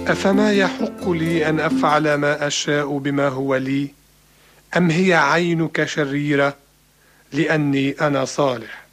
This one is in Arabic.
أفما يحق لي أن أفعل ما أشاء بما هو لي؟ أم هي عينك شريرة لأني أنا صالح؟